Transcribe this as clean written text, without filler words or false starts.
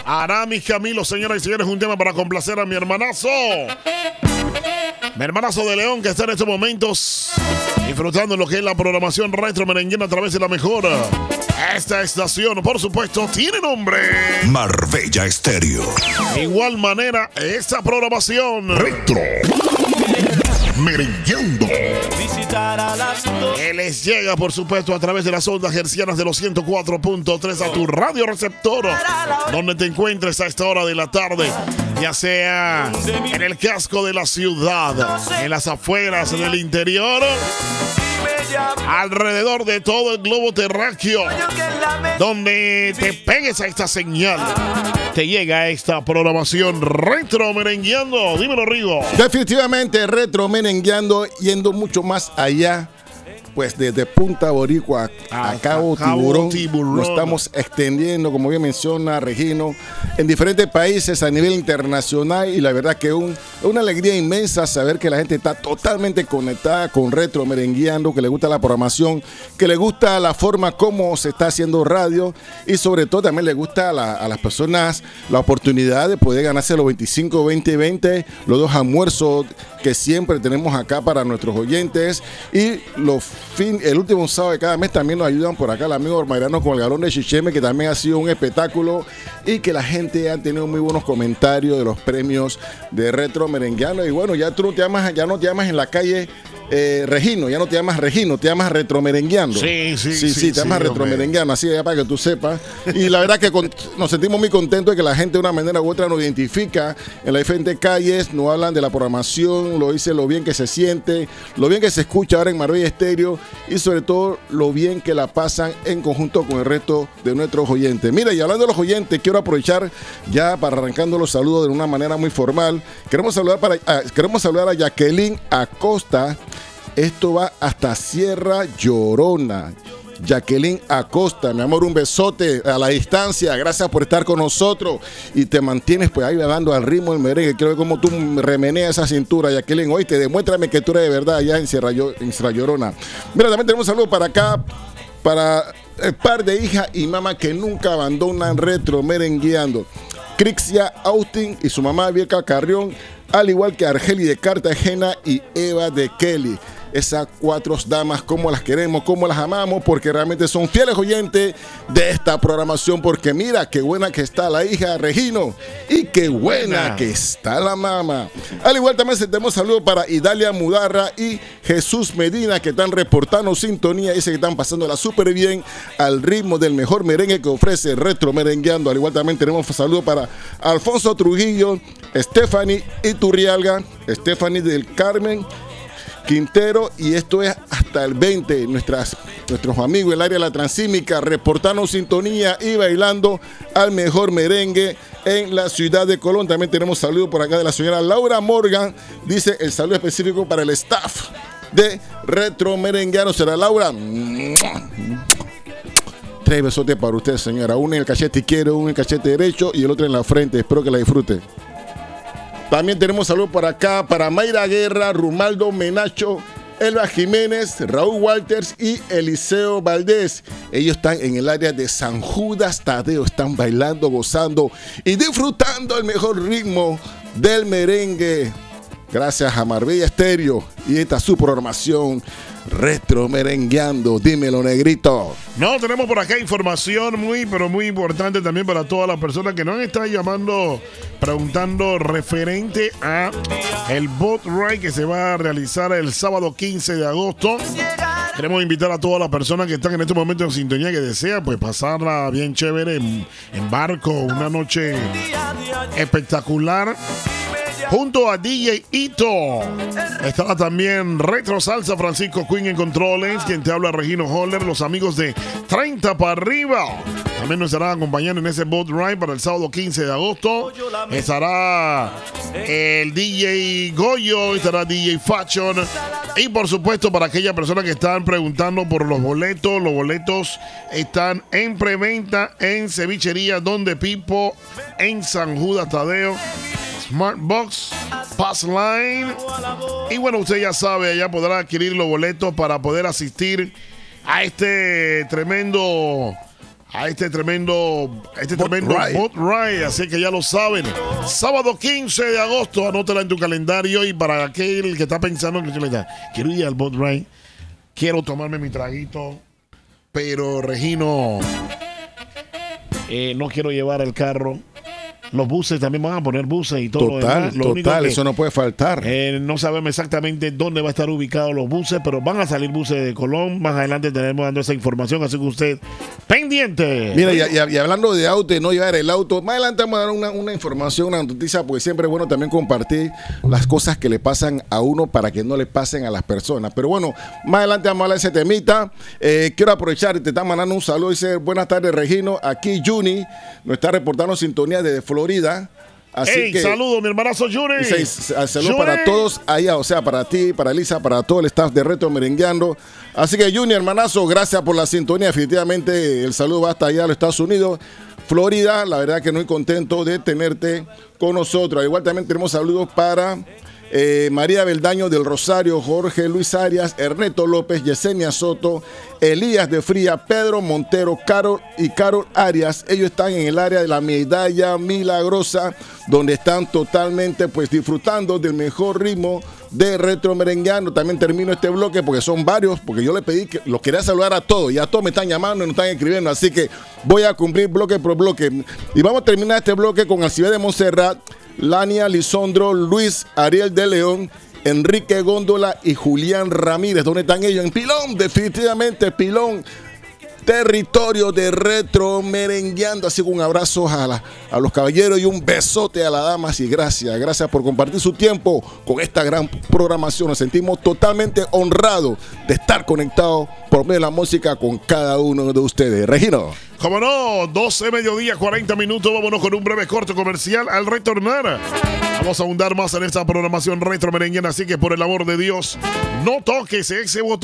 Aramis Camilo, señoras y señores, un tema para complacer a mi hermanazo. Mi hermanazo de León, que está en estos momentos disfrutando lo que es la programación retro merenguena a través de la mejor. Esta estación, por supuesto, tiene nombre Marbella Estéreo. De igual manera, esta programación Retro Merengueando. Que les llega, por supuesto, a través de las ondas hercianas de los 104.3 a tu radio receptor, donde te encuentres a esta hora de la tarde, ya sea en el casco de la ciudad, en las afueras, en el interior, alrededor de todo el globo terráqueo, donde te pegues a esta señal, te llega esta programación retro merengueando. Dímelo, Rigo. Definitivamente retro merengueando, yendo mucho más allá. Pues desde Punta Boricua a Cabo Tiburón nos estamos extendiendo, como bien menciona Regino, en diferentes países a nivel internacional, y la verdad que una alegría inmensa saber que la gente está totalmente conectada con Retro Merengueando, que le gusta la programación, que le gusta la forma como se está haciendo radio, y sobre todo también le gusta a las personas la oportunidad de poder ganarse los 25-20-20, los 2 almuerzos que siempre tenemos acá para nuestros oyentes, y el último sábado de cada mes también nos ayudan por acá el amigo Ormairano con el galón de chicheme, que también ha sido un espectáculo, y que la gente ha tenido muy buenos comentarios de los premios de Retro Merengueando. Y bueno, ya tú no te llamas en la calle Regino, ya no te llamas Regino, te llamas Retro Merengueando. Sí, te llamas Retro Merengueando, así ya para que tú sepas. Y la verdad que nos sentimos muy contentos de que la gente de una manera u otra nos identifica en las diferentes calles, nos hablan de la programación, lo dice lo bien que se siente, lo bien que se escucha ahora en Marbella Estéreo, y sobre todo lo bien que la pasan en conjunto con el resto de nuestros oyentes. Mira, y hablando de los oyentes, quiero aprovechar ya para arrancando los saludos de una manera muy formal. Queremos saludar a Jacqueline Acosta. Esto va hasta Sierra Llorona. Jacqueline Acosta, mi amor, un besote a la distancia. Gracias por estar con nosotros y te mantienes pues ahí dando al ritmo del merengue. Quiero ver cómo tú remeneas esa cintura, Jacqueline. Oíste, demuéstrame que tú eres de verdad allá en Sierra Llorona. Mira, también tenemos un saludo para acá, para el par de hija y mamá que nunca abandonan Retro Merengueando. Crixia Austin y su mamá Vieca Carrión, al igual que Argeli de Cartagena y Eva de Kelly. Esas 4 damas, como las queremos, como las amamos, porque realmente son fieles oyentes de esta programación. Porque mira qué buena que está la hija Regino y qué buena que está la mamá. Al igual también tenemos saludos para Idalia Mudarra y Jesús Medina, que están reportando sintonía. Dice que están pasándola súper bien al ritmo del mejor merengue que ofrece Retro Merengueando. Al igual también tenemos saludos para Alfonso Trujillo, Stephanie Iturrialga, Stephanie del Carmen Quintero, y esto es hasta el 20. Nuestros amigos del área de la Transímica reportando sintonía y bailando al mejor merengue en la ciudad de Colón. También tenemos saludos por acá de la señora Laura Morgan. Dice el saludo específico para el staff de Retro Merengueando. Será Laura. 3 besotes para usted, señora. Uno en el cachete izquierdo, uno en el cachete derecho y el otro en la frente. Espero que la disfrute. También tenemos saludos por acá para Mayra Guerra, Rumaldo Menacho, Elba Jiménez, Raúl Walters y Eliseo Valdés. Ellos están en el área de San Judas Tadeo, están bailando, gozando y disfrutando el mejor ritmo del merengue. Gracias a Marbella Estéreo y esta su programación Retro Merengueando. Dímelo, negrito. No, tenemos por acá información muy, pero muy importante también para todas las personas que nos están llamando, preguntando referente a el boat ride que se va a realizar el sábado 15 de agosto. Queremos invitar a todas las personas que están en este momento en sintonía, que desean pues pasarla bien chévere en barco, una noche espectacular. Junto a DJ Ito estará también Retro Salsa, Francisco Queen en controles, quien te habla Regino Holler, los amigos de 30 para arriba. También nos estarán acompañando en ese boat ride para el sábado 15 de agosto. Estará el DJ Goyo, estará DJ Fashion. Y por supuesto, para aquellas personas que están preguntando por los boletos están en preventa en Cevichería Donde Pipo, en San Judas Tadeo, Smart Box, Pass Line. Y bueno, usted ya sabe, ya podrá adquirir los boletos para poder asistir a este tremendo a este tremendo boat ride, así que ya lo saben. Sábado 15 de agosto, anótala en tu calendario. Y para aquel que está pensando que quiero ir al boat ride, quiero tomarme mi traguito, pero Regino, no quiero llevar el carro. Los buses también van a poner buses y todo. Total, eso no puede faltar. No sabemos exactamente dónde va a estar ubicados los buses, pero van a salir buses de Colón. Más adelante tenemos dando esa información, así que usted pendiente. Mira, y hablando de auto y no llevar el auto, más adelante vamos a dar una información, una noticia, porque siempre es bueno también compartir las cosas que le pasan a uno para que no le pasen a las personas. Pero bueno, más adelante vamos a hablar de ese temita. Quiero aprovechar y te está mandando un saludo. Dice, buenas tardes, Regino. Aquí Juni nos está reportando sintonía desde Florida. Así que saludos, mi hermanazo Juni. Saludos para todos allá, o sea, para ti, para Elisa, para todo el staff de Retro Merengueando. Así que Juni, hermanazo, gracias por la sintonía. Definitivamente el saludo va hasta allá a los Estados Unidos, Florida. La verdad que muy contento de tenerte con nosotros. Al igual también tenemos saludos para María Beldaño del Rosario, Jorge Luis Arias, Ernesto López, Yesenia Soto, Elías de Fría, Pedro Montero, Carol Arias. Ellos están en el área de la Medalla Milagrosa, donde están totalmente pues disfrutando del mejor ritmo de Retro Merengueando. También termino este bloque porque son varios, porque yo le pedí que los quería saludar a todos y a todos me están llamando y nos están escribiendo, así que voy a cumplir bloque por bloque. Y vamos a terminar este bloque con Alcides de Montserrat, Lania Lisondro, Luis Ariel de León, Enrique Góndola y Julián Ramírez. ¿Dónde están ellos? En Pilón, definitivamente Pilón, territorio de Retro Merengueando. Así que un abrazo a los caballeros y un besote a las damas. Y gracias por compartir su tiempo con esta gran programación. Nos sentimos totalmente honrados de estar conectados por medio de la música con cada uno de ustedes. Regino. Como no, 12 mediodía, 40 minutos. Vámonos con un breve corte comercial. Al retornar, vamos a ahondar más en esta programación Retro Merengueando. Así que por el amor de Dios, no toques ese botón.